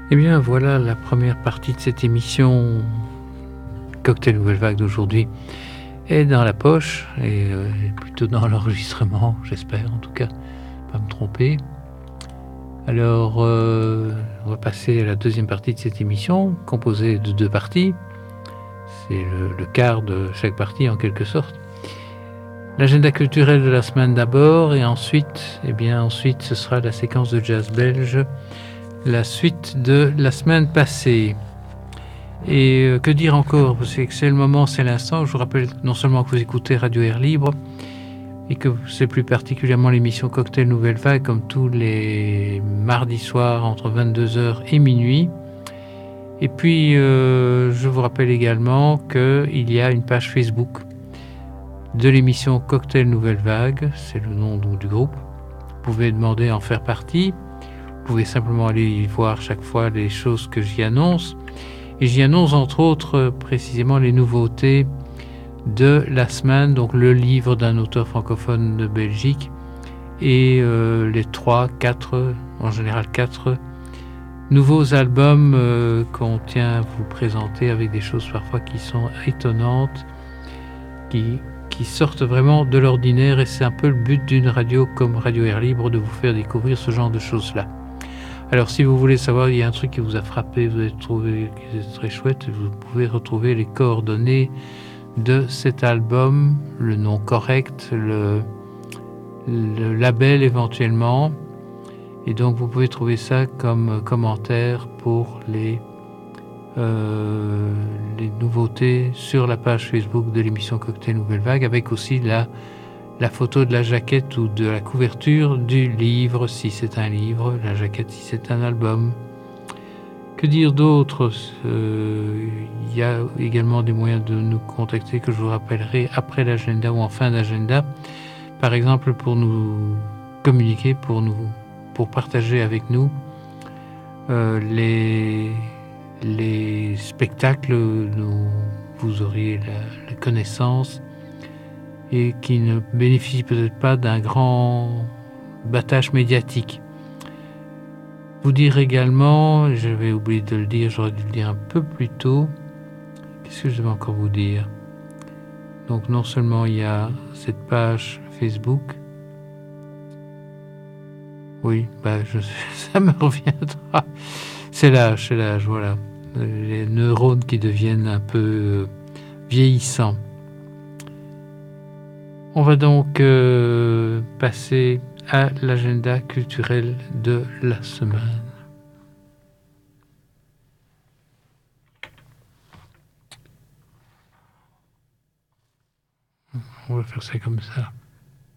Eh bien, voilà la première partie de cette émission Cocktail Nouvelle Vague d'aujourd'hui est dans la poche et plutôt dans l'enregistrement, j'espère en tout cas, pas me tromper. Alors, on va passer à la deuxième partie de cette émission, composée de 2 parties. C'est le quart de chaque partie en quelque sorte. L'agenda culturel de la semaine d'abord et ensuite, ensuite ce sera la séquence de jazz belge, la suite de la semaine passée. Et que dire encore? C'est que c'est le moment, c'est l'instant. Je vous rappelle non seulement que vous écoutez Radio Air Libre, et que c'est plus particulièrement l'émission Cocktail Nouvelle Vague, comme tous les mardis soirs entre 22h et minuit. Et puis, je vous rappelle également qu'il y a une page Facebook de l'émission Cocktail Nouvelle Vague, c'est le nom du groupe. Vous pouvez demander à en faire partie. Vous pouvez simplement aller voir chaque fois les choses que j'y annonce. Et j'y annonce entre autres précisément les nouveautés de la semaine, donc le livre d'un auteur francophone de Belgique et les 4 nouveaux albums qu'on tient à vous présenter avec des choses parfois qui sont étonnantes, qui sortent vraiment de l'ordinaire, et c'est un peu le but d'une radio comme Radio Air Libre, de vous faire découvrir ce genre de choses-là. Alors si vous voulez savoir, il y a un truc qui vous a frappé, vous avez trouvé qui est très chouette, vous pouvez retrouver les coordonnées de cet album, le nom correct, le label éventuellement, et donc vous pouvez trouver ça comme commentaire pour les nouveautés sur la page Facebook de l'émission Cocktail Nouvelle Vague, avec aussi la photo de la jaquette ou de la couverture du livre, si c'est un livre, la jaquette si c'est un album. Que dire d'autre? Il y a également des moyens de nous contacter que je vous rappellerai après l'agenda ou en fin d'agenda. Par exemple, pour nous communiquer, pour partager avec nous les spectacles dont vous auriez la connaissance et qui ne bénéficient peut-être pas d'un grand battage médiatique. Vous dire également, j'avais oublié de le dire, j'aurais dû le dire un peu plus tôt. Qu'est-ce que je vais encore vous dire? Donc non seulement il y a cette page Facebook, oui, ça me reviendra. C'est l'âge, voilà. Les neurones qui deviennent un peu vieillissants. On va donc passer à l'agenda culturel de la semaine. On va faire ça comme ça.